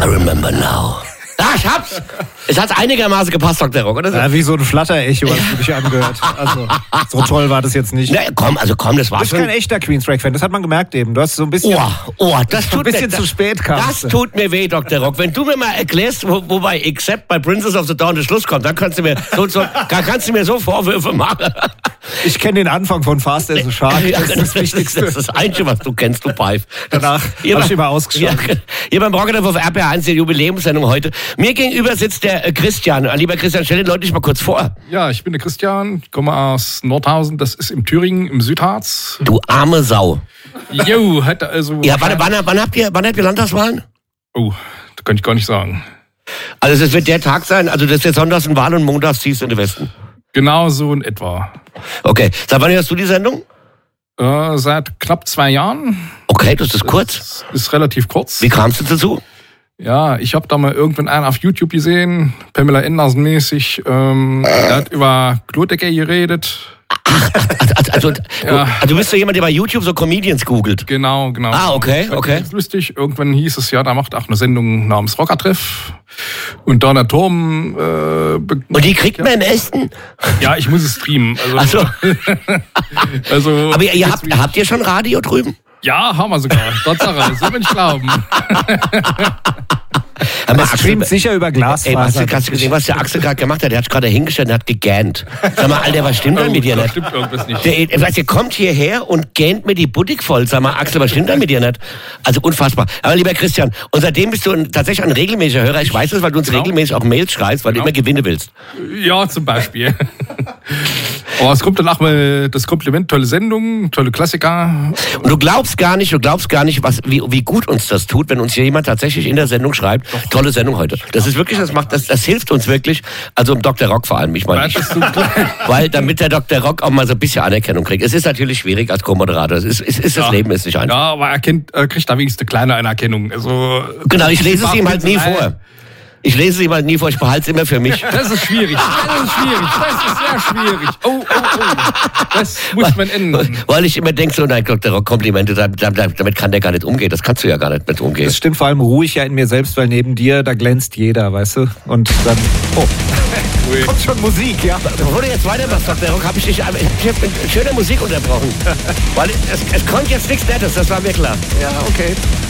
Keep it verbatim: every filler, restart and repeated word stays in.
remember now. Ah, ich hab's. Es hat einigermaßen gepasst, Doktor Rock, oder so? Ja, wie so ein Flatter-Echo hast du dich angehört. Also, so toll war das jetzt nicht. Na, komm, also komm, das war Du bist schon... kein echter Queensrÿche-Fan, das hat man gemerkt eben. Du hast so ein bisschen... Oh, oh, das tut ein bisschen mir, zu spät kam. Das tut mir weh, Doktor Rock. Wenn du mir mal erklärst, wo, wobei Except bei Princess of the Dawn der Schluss kommt, dann kannst du mir so, so, dann kannst du mir so Vorwürfe machen. Ich kenne den Anfang von Fast as a Shark. Ja, Das ist das Wichtigste. Das ist das Einzige, was du kennst, du Pfeif. Danach habe ich immer ausgeschaltet. Ja, hier beim Rocket auf R P R eins, der Jubiläumssendung heute. Mir gegenüber sitzt der äh, Christian. Lieber Christian, stell den Leuten dich mal kurz vor. Ja, ich bin der Christian, komme aus Nordhausen, das ist im Thüringen, im Südharz. Du arme Sau. Jo, hatte also... Ja, wann, wann, wann habt ihr, wann habt ihr Landtagswahlen? Oh, das kann ich gar nicht sagen. Also es wird der Tag sein, also das ist jetzt sonntags ein Wahl und montags ziehst du in den Westen. Genau so in etwa. Okay, seit wann hörst du die Sendung? Äh, seit knapp zwei Jahren. Okay, das ist kurz. Das ist relativ kurz. Wie kamst du dazu? Ja, ich habe da mal irgendwann einen auf YouTube gesehen, Pamela Anderson mäßig. Ähm, der hat über Klodecker geredet. Ach, also, also, Ja. also du bist so jemand, der bei YouTube so Comedians googelt. Genau, genau. Ah, okay, Das war okay. ganz lustig. Irgendwann hieß es ja, da macht auch eine Sendung namens Rockertreff. Und da der Turm... Äh, be- Und die kriegt man im Esten? ja, ich muss es streamen. Also, Ach so. also, Aber ihr, ihr habt, habt ihr schon Radio drüben? ja, haben wir sogar. Tatsache, so will ich glauben. Aber Das streamt sicher über Ey, Glasfaser. hast du, hast du gesehen, was der Axel gerade gemacht hat? Der hat sich gerade hingestellt und hat gegähnt. Sag mal, Alter, was stimmt denn mit dir da nicht? stimmt irgendwas nicht. Der, weißt, der kommt hierher und gähnt mir die Buttig voll. Sag mal, Axel, was stimmt denn mit dir nicht? Also unfassbar. Aber lieber Christian, und seitdem bist du ein, tatsächlich ein regelmäßiger Hörer. Ich weiß es, weil du uns Genau. regelmäßig auch Mails schreibst, weil Genau. du immer Gewinne willst. Ja, zum Beispiel. Aber es kommt danach mal das Kompliment, tolle Sendung, tolle Klassiker. Und du glaubst gar nicht, du glaubst gar nicht, was, wie, wie gut uns das tut, wenn uns hier jemand tatsächlich in der Sendung schreibt, tolle Sendung heute. Das ist wirklich, das macht, das, das hilft uns wirklich. Also im Doktor Rock vor allem, ich meine, ich, Wartest du- weil damit der Doktor Rock auch mal so ein bisschen Anerkennung kriegt. Es ist natürlich schwierig als Co-Moderator. Es ist, es ist das Ja. Leben ist nicht einfach. Ja, aber er kennt, er kriegt da wenigstens eine kleine Anerkennung. Also, Genau, ich lese es ihm halt nie Nein. vor. Ich lese es ihm halt nie vor, ich behalte es immer für mich. Das ist schwierig. Das ist schwierig. Das ist sehr schwierig. Oh, oh, oh. Das muss man ändern. Weil ich immer denke, so, nein, Doktor Rock, Komplimente, damit, damit kann der gar nicht umgehen. Das kannst du ja gar nicht mit umgehen. Das stimmt vor allem ruhig ja in mir selbst, weil neben dir, da glänzt jeder, weißt du? Und dann... Oh, Ui. kommt schon Musik, ja. Bevor du jetzt weitermachst, Doktor Rock, habe ich dich ich hab mit schöner Musik unterbrochen. Weil es, es kommt jetzt nichts Nettes, das war mir klar. Ja, okay.